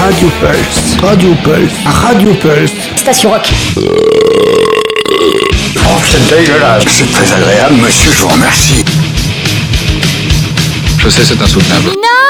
Radio Pulse. Radio Pulse. Radio Pulse. Station Rock. Oh, c'est dégueulasse. C'est très agréable, monsieur, je vous remercie. Je sais, c'est insoutenable. Non!